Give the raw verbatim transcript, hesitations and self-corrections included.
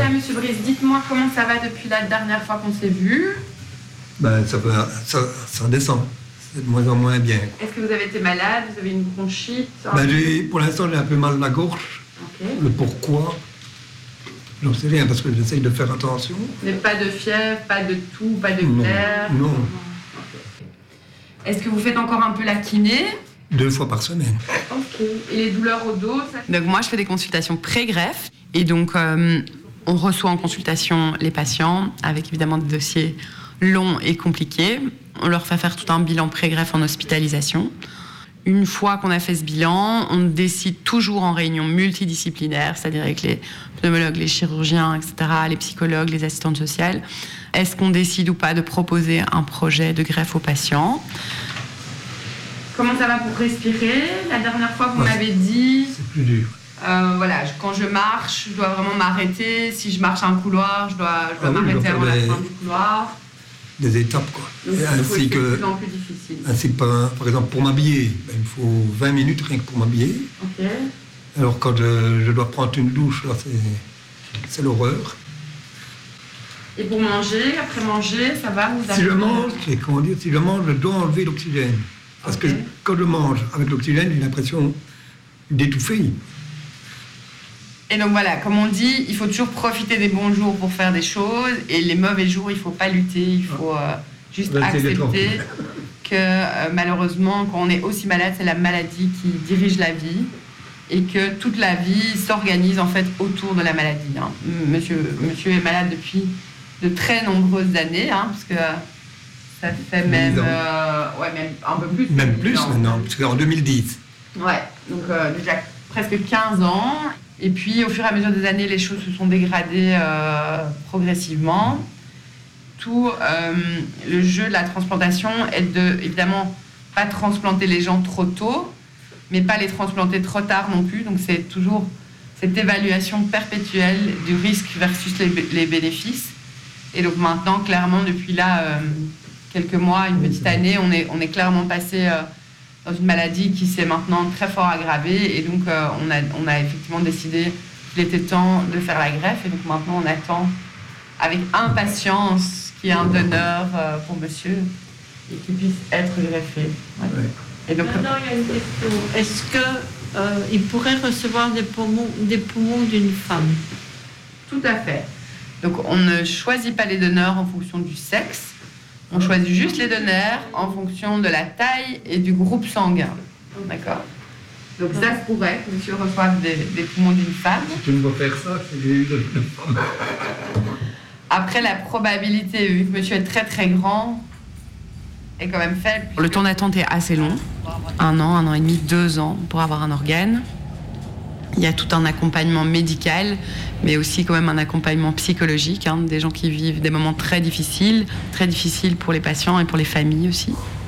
déjà, monsieur Brice, dites-moi comment ça va depuis la dernière fois qu'on s'est vu. Ben, ça, va, ça, ça descend. C'est de moins en moins bien. Est-ce que vous avez été malade? Vous avez une bronchite? Ben, j'ai, pour l'instant, j'ai un peu mal à la gorge. Okay. Le pourquoi, j'en sais rien, parce que j'essaye de faire attention. Mais pas de fièvre, pas de toux, pas de glaire? Non. non. Okay. Est-ce que vous faites encore un peu la kiné? Deux fois par semaine. Ok. Et les douleurs au dos ça... Donc moi, je fais des consultations pré-greffe. Et donc, euh, on reçoit en consultation les patients, avec évidemment des dossiers longs et compliqués. On leur fait faire tout un bilan pré-greffe en hospitalisation. Une fois qu'on a fait ce bilan, on décide toujours en réunion multidisciplinaire, c'est-à-dire avec les pneumologues, les chirurgiens, et cetera, les psychologues, les assistantes sociales. Est-ce qu'on décide ou pas de proposer un projet de greffe aux patients? Comment ça va pour respirer? La dernière fois, vous ouais, m'avez dit... C'est plus dur. Euh, voilà, quand je marche, je dois vraiment m'arrêter. Si je marche un couloir, je dois, je dois ah oui, m'arrêter avant des, la fin du couloir. Des étapes, quoi. Donc, et ainsi c'est que, de plus en plus difficile. Ainsi que, par, par exemple, pour m'habiller, ben, il me faut vingt minutes rien que pour m'habiller. Okay. Alors, quand je, je dois prendre une douche, là, c'est, c'est l'horreur. Et pour manger, après manger, ça va vous Si je mange, c'est, comment dire, si je mange, je dois enlever l'oxygène. Parce okay. que quand je mange avec l'oxygène, j'ai l'impression d'étouffer. Et donc voilà, comme on dit, il faut toujours profiter des bons jours pour faire des choses, et les mauvais jours, il ne faut pas lutter, il faut euh, juste ben, accepter que euh, malheureusement, quand on est aussi malade, c'est la maladie qui dirige la vie, et que toute la vie s'organise en fait autour de la maladie. Hein. Monsieur, monsieur est malade depuis de très nombreuses années, hein, parce que ça fait même, euh, ouais, même un peu plus. Même plus ans, maintenant, parce qu'en deux mille dix. Ouais, donc euh, déjà presque quinze ans. Et puis, au fur et à mesure des années, les choses se sont dégradées euh, progressivement. Tout euh, le jeu de la transplantation est de, évidemment, pas transplanter les gens trop tôt, mais pas les transplanter trop tard non plus. Donc, c'est toujours cette évaluation perpétuelle du risque versus les, les bénéfices. Et donc, maintenant, clairement, depuis là, euh, quelques mois, une petite année, on est, on est clairement passé... Euh, dans une maladie qui s'est maintenant très fort aggravée, et donc euh, on, a, on a effectivement décidé qu'il était temps de faire la greffe, et donc maintenant on attend avec impatience qu'il y ait un donneur euh, pour monsieur et qu'il puisse être greffé. Ouais. Ouais. Et donc, maintenant il y a une question, est-ce qu'il euh, pourrait recevoir des poumons, des poumons d'une femme? Tout à fait. Donc on ne choisit pas les donneurs en fonction du sexe. On choisit juste les donneurs en fonction de la taille et du groupe sanguin. D'accord? Donc ça se pourrait que monsieur reçoive des, des poumons d'une femme. Si tu ne vas faire ça, c'est j'ai eu de femme. Après, la probabilité, vu que monsieur est très très grand, est quand même faible. Le temps d'attente est assez long. Un an, un an et demi, deux ans pour avoir un organe. Il y a tout un accompagnement médical, mais aussi quand même un accompagnement psychologique, hein, des gens qui vivent des moments très difficiles, très difficiles pour les patients et pour les familles aussi.